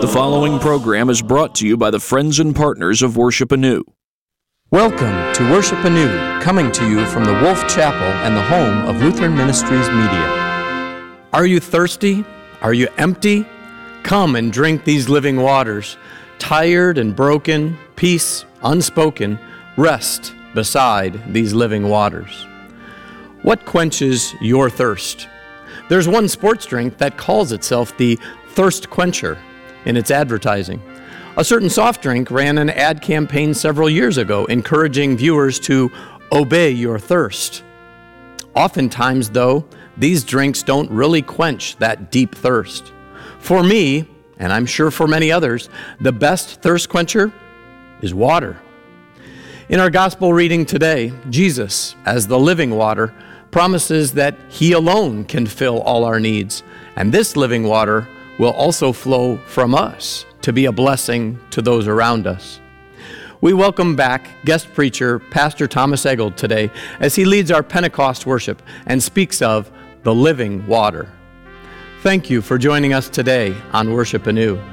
The following program is brought to you by the friends and partners of Worship Anew. Welcome to Worship Anew, coming to you from the Wolf Chapel and the home of Lutheran Ministries Media. Are you thirsty? Are you empty? Come and drink these living waters. Tired and broken, peace unspoken, rest beside these living waters. What quenches your thirst? There's one sports drink that calls itself the Thirst Quencher in its advertising. A certain soft drink ran an ad campaign several years ago encouraging viewers to obey your thirst. Oftentimes, though, these drinks don't really quench that deep thirst. For me, and I'm sure for many others, the best thirst quencher is water. In our gospel reading today, Jesus, as the living water, promises that He alone can fill all our needs, and this living water will also flow from us to be a blessing to those around us. We welcome back guest preacher Pastor Thomas Eggold today as he leads our Pentecost worship and speaks of the living water. Thank you for joining us today on Worship Anew.